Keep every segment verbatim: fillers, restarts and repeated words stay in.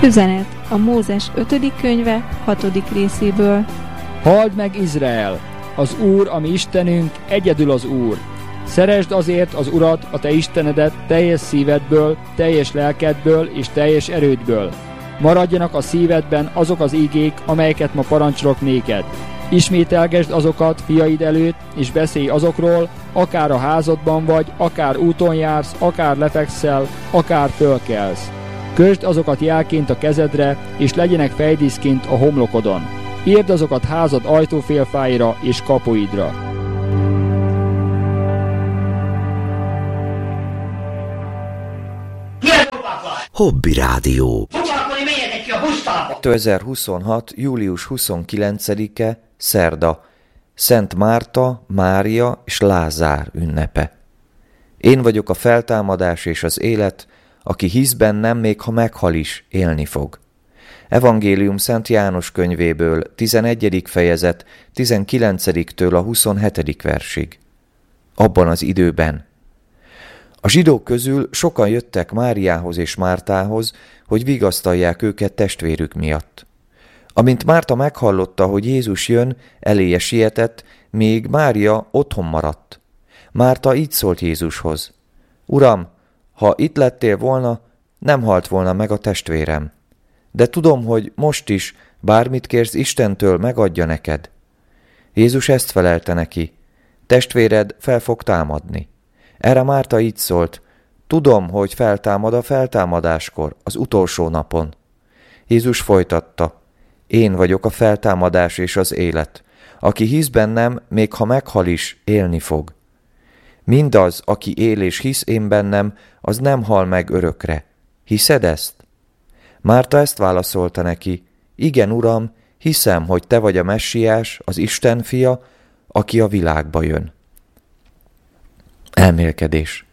Üzenet a Mózes ötödik könyve hatodik részéből. Halld meg, Izrael! Az Úr, a mi Istenünk, egyedül az Úr. Szeresd azért az Urat, a te Istenedet teljes szívedből, teljes lelkedből és teljes erődből. Maradjanak a szívedben azok az igék, amelyeket ma parancsolok néked. Ismételgesd azokat fiaid előtt, és beszélj azokról, akár a házadban vagy, akár úton jársz, akár lefekszel, akár fölkelsz. Kösd azokat jelként a kezedre, és legyenek fejdíszként a homlokodon. Írd azokat házad ajtófélfáira és kapuidra. Hobby Rádió. kétezer-huszonhat. július huszonkilencedike, szerda, Szent Márta, Mária és Lázár ünnepe. Én vagyok a feltámadás és az élet, aki hisz bennem, még ha meghal is, élni fog. Evangélium Szent János könyvéből, tizenegyedik fejezet, tizenkilencediktől a huszonhetedik versig. Abban az időben. A zsidók közül sokan jöttek Máriához és Mártához, hogy vigasztalják őket testvérük miatt. Amint Márta meghallotta, hogy Jézus jön, eléje sietett, még Mária otthon maradt. Márta így szólt Jézushoz: Uram, ha itt lettél volna, nem halt volna meg a testvérem. De tudom, hogy most is, bármit kérsz Istentől, megadja neked. Jézus ezt felelte neki: Testvéred fel fog támadni. Erre Márta így szólt: Tudom, hogy feltámad a feltámadáskor, az utolsó napon. Jézus folytatta: Én vagyok a feltámadás és az élet. Aki hisz bennem, még ha meghal is, élni fog. Mindaz, aki él és hisz én bennem, az nem hal meg örökre. Hiszed ezt? Márta ezt válaszolta neki: Igen, Uram, hiszem, hogy te vagy a Messiás, az Isten fia, aki a világba jön. Elmélkedés.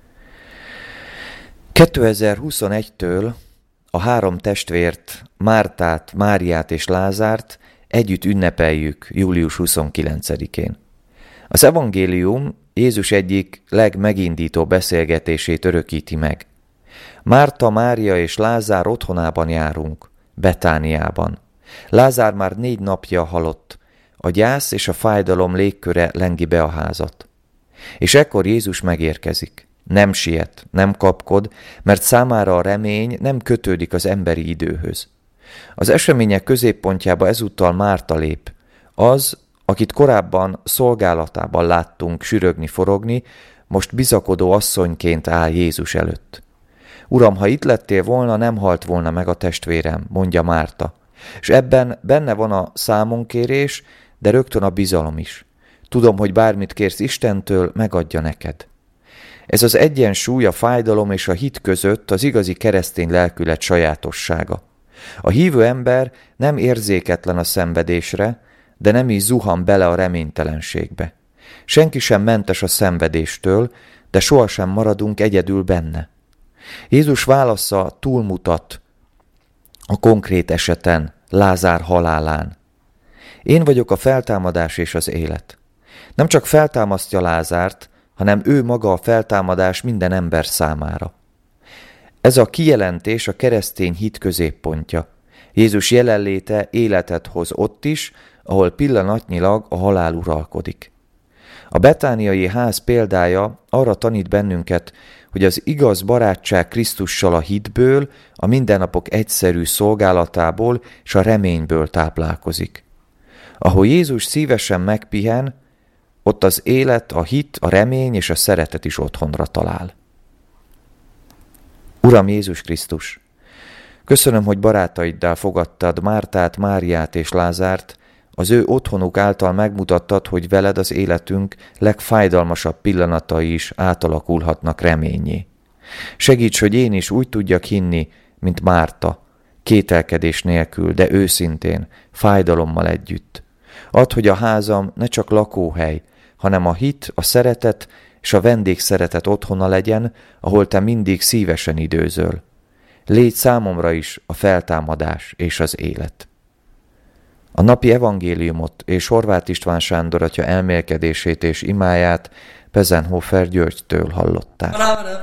kétezer-huszonegytől a három testvért, Mártát, Máriát és Lázárt együtt ünnepeljük július huszonkilencedikén. Az evangélium Jézus egyik legmegindító beszélgetését örökíti meg. Márta, Mária és Lázár otthonában járunk, Betániában. Lázár már négy napja halott, a gyász és a fájdalom légköre lengi be a házat. És ekkor Jézus megérkezik. Nem siet, nem kapkod, mert számára a remény nem kötődik az emberi időhöz. Az események középpontjába ezúttal Márta lép. Az, akit korábban szolgálatában láttunk sürögni-forogni, most bizakodó asszonyként áll Jézus előtt. Uram, ha itt lettél volna, nem halt volna meg a testvérem, mondja Márta. És ebben benne van a számonkérés, de rögtön a bizalom is. Tudom, hogy bármit kérsz Istentől, megadja neked. Ez az egyensúly a fájdalom és a hit között az igazi keresztény lelkület sajátossága. A hívő ember nem érzéketlen a szenvedésre, de nem is zuhan bele a reménytelenségbe. Senki sem mentes a szenvedéstől, de sohasem maradunk egyedül benne. Jézus válasza túlmutat a konkrét eseten, Lázár halálán. Én vagyok a feltámadás és az élet. Nem csak feltámasztja Lázárt, hanem ő maga a feltámadás minden ember számára. Ez a kijelentés a keresztény hit középpontja. Jézus jelenléte életet hoz ott is, ahol pillanatnyilag a halál uralkodik. A betániai ház példája arra tanít bennünket, hogy az igaz barátság Krisztussal a hitből, a mindennapok egyszerű szolgálatából és a reményből táplálkozik. Ahol Jézus szívesen megpihen, ott az élet, a hit, a remény és a szeretet is otthonra talál. Uram Jézus Krisztus, köszönöm, hogy barátaiddal fogadtad Mártát, Máriát és Lázárt, az ő otthonuk által megmutattad, hogy veled az életünk legfájdalmasabb pillanatai is átalakulhatnak reményé. Segíts, hogy én is úgy tudjak hinni, mint Márta, kételkedés nélkül, de őszintén, fájdalommal együtt. Add, hogy a házam ne csak lakóhely, hanem a hit, a szeretet és a vendégszeretet otthona legyen, ahol te mindig szívesen időzöl. Légy számomra is a feltámadás és az élet. A napi evangéliumot és Horváth István Sándor atya elmélkedését és imáját Pezenhofer Györgytől hallották.